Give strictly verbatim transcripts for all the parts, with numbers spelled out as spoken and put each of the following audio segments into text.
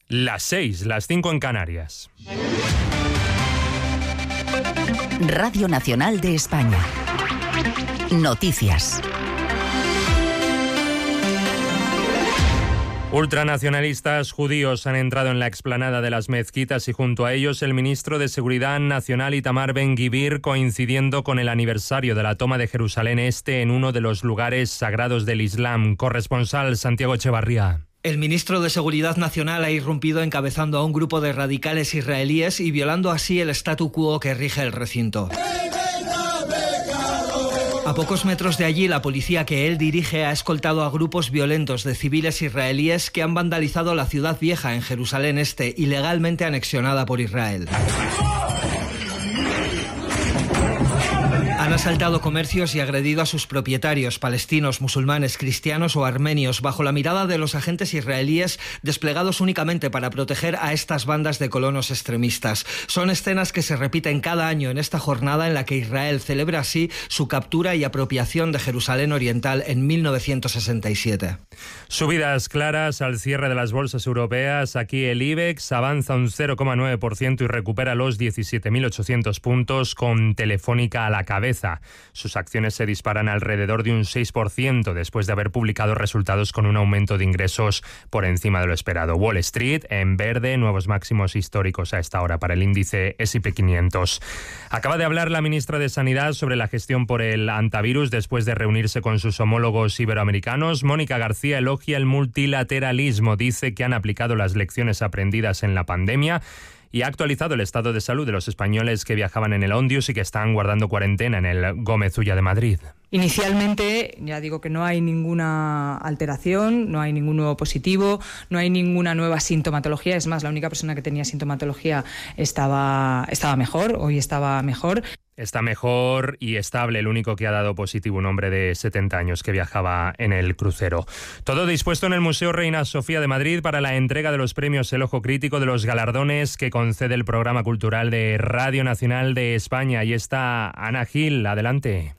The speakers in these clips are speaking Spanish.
Las seis, las cinco en Canarias. Radio Nacional de España. Noticias. Ultranacionalistas judíos han entrado en la explanada de las mezquitas y junto a ellos el ministro de Seguridad Nacional Itamar Ben-Gvir, coincidiendo con el aniversario de la toma de Jerusalén Este en uno de los lugares sagrados del Islam. Corresponsal Santiago Echevarría. El ministro de Seguridad Nacional ha irrumpido encabezando a un grupo de radicales israelíes y violando así el statu quo que rige el recinto. A pocos metros de allí, la policía que él dirige ha escoltado a grupos violentos de civiles israelíes que han vandalizado la ciudad vieja en Jerusalén Este, ilegalmente anexionada por Israel. Han asaltado comercios y agredido a sus propietarios, palestinos, musulmanes, cristianos o armenios, bajo la mirada de los agentes israelíes desplegados únicamente para proteger a estas bandas de colonos extremistas. Son escenas que se repiten cada año en esta jornada en la que Israel celebra así su captura y apropiación de Jerusalén Oriental en mil novecientos sesenta y siete. Subidas claras al cierre de las bolsas europeas. Aquí el IBEX avanza un cero coma nueve por ciento y recupera los diecisiete mil ochocientos puntos con Telefónica a la cabeza. Sus acciones se disparan alrededor de un seis por ciento después de haber publicado resultados con un aumento de ingresos por encima de lo esperado. Wall Street en verde, nuevos máximos históricos a esta hora para el índice ese y pe quinientos. Acaba de hablar la ministra de Sanidad sobre la gestión por el antivirus después de reunirse con sus homólogos iberoamericanos. Mónica García elogia el multilateralismo, dice que han aplicado las lecciones aprendidas en la pandemia y ha actualizado el estado de salud de los españoles que viajaban en el Ondius y que están guardando cuarentena en el Gómez Ulla de Madrid. Inicialmente, ya digo que no hay ninguna alteración, no hay ningún nuevo positivo, no hay ninguna nueva sintomatología. Es más, la única persona que tenía sintomatología estaba, estaba mejor, hoy estaba mejor. Está mejor y estable, el único que ha dado positivo, un hombre de setenta años que viajaba en el crucero. Todo dispuesto en el Museo Reina Sofía de Madrid para la entrega de los premios El Ojo Crítico, de los galardones que concede el Programa Cultural de Radio Nacional de España. Ahí está Ana Gil, adelante.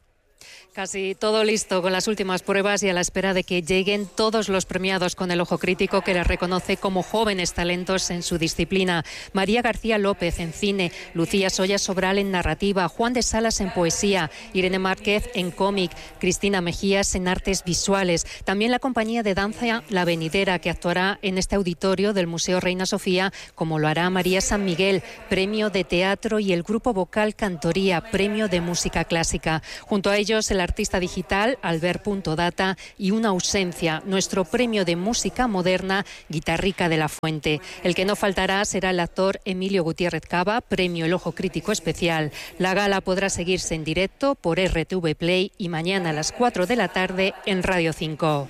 Casi todo listo con las últimas pruebas y a la espera de que lleguen todos los premiados con el Ojo Crítico, que les reconoce como jóvenes talentos en su disciplina. María García López en cine, Lucía Soya Sobral en narrativa, Juan de Salas en poesía, Irene Márquez en cómic, Cristina Mejías en artes visuales. También la compañía de danza La Venidera, que actuará en este auditorio del Museo Reina Sofía, como lo hará María San Miguel, premio de teatro, y el grupo vocal Cantoría, premio de música clásica. Junto a ellos, el artista digital Albert.data y Una ausencia, nuestro premio de música moderna Guitarrica de la Fuente. El que no faltará será el actor Emilio Gutiérrez Cava, premio El Ojo Crítico Especial. La gala podrá seguirse en directo por erre te ve Play y mañana a las cuatro de la tarde en Radio cinco.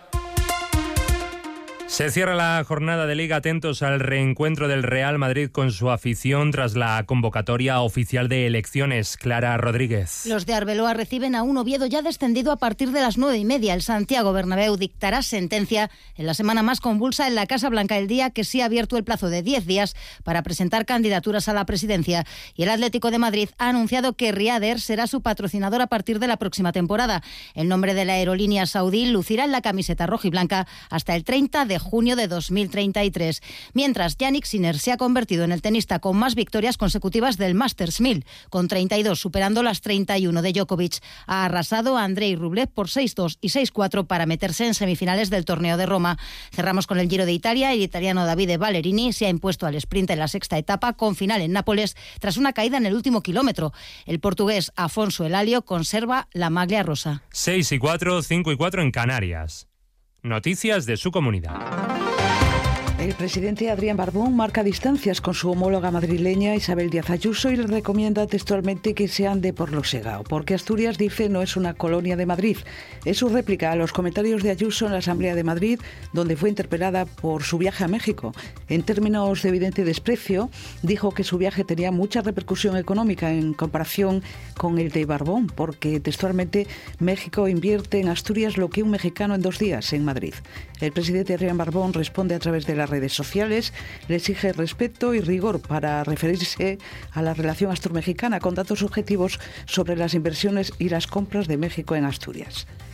Se cierra la jornada de Liga. Atentos al reencuentro del Real Madrid con su afición tras la convocatoria oficial de elecciones. Clara Rodríguez. Los de Arbeloa reciben a un Oviedo ya descendido a partir de las nueve y media. El Santiago Bernabéu dictará sentencia en la semana más convulsa en la Casa Blanca, el día que sí ha abierto el plazo de diez días para presentar candidaturas a la presidencia. Y el Atlético de Madrid ha anunciado que Ryanair será su patrocinador a partir de la próxima temporada. El nombre de la aerolínea saudí lucirá en la camiseta rojiblanca hasta el treinta de junio de dos mil treinta y tres. Mientras, Jannik Sinner se ha convertido en el tenista con más victorias consecutivas del Masters mil, con treinta y dos, superando las treinta y uno de Djokovic. Ha arrasado a Andrei Rublev por seis dos y seis cuatro para meterse en semifinales del Torneo de Roma. Cerramos con el Giro de Italia. El italiano Davide Ballerini se ha impuesto al sprint en la sexta etapa, con final en Nápoles tras una caída en el último kilómetro. El portugués Afonso Elalio conserva la maglia rosa. seis y cuatro, cinco y cuatro en Canarias. Noticias de su comunidad. El presidente Adrián Barbón marca distancias con su homóloga madrileña Isabel Díaz Ayuso y le recomienda textualmente que se ande por lo segao, porque Asturias, dice, no es una colonia de Madrid. Es su réplica a los comentarios de Ayuso en la Asamblea de Madrid, donde fue interpelada por su viaje a México. En términos de evidente desprecio, dijo que su viaje tenía mucha repercusión económica en comparación con el de Barbón, porque textualmente México invierte en Asturias lo que un mexicano en dos días en Madrid. El presidente Adrián Barbón responde a través de la redes sociales, le exige respeto y rigor para referirse a la relación asturmexicana con datos objetivos sobre las inversiones y las compras de México en Asturias.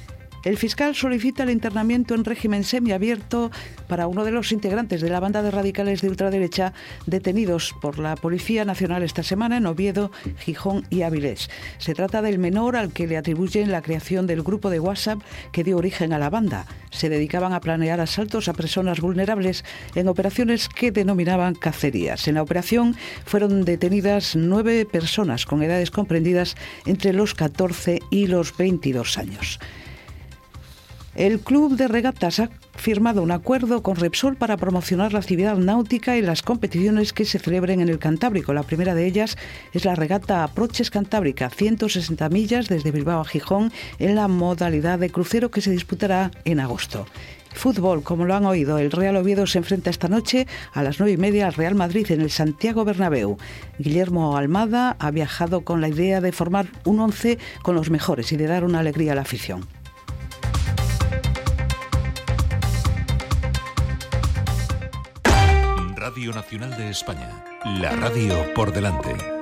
El fiscal solicita el internamiento en régimen semiabierto para uno de los integrantes de la banda de radicales de ultraderecha detenidos por la Policía Nacional esta semana en Oviedo, Gijón y Avilés. Se trata del menor al que le atribuyen la creación del grupo de WhatsApp que dio origen a la banda. Se dedicaban a planear asaltos a personas vulnerables en operaciones que denominaban cacerías. En la operación fueron detenidas nueve personas con edades comprendidas entre los catorce y los veintidós años. El Club de Regatas ha firmado un acuerdo con Repsol para promocionar la actividad náutica y las competiciones que se celebren en el Cantábrico. La primera de ellas es la regata Aproches Cantábrica, ciento sesenta millas desde Bilbao a Gijón, en la modalidad de crucero que se disputará en agosto. Fútbol, como lo han oído, el Real Oviedo se enfrenta esta noche a las nueve y media al Real Madrid en el Santiago Bernabéu. Guillermo Almada ha viajado con la idea de formar un once con los mejores y de dar una alegría a la afición. Radio Nacional de España, la radio por delante.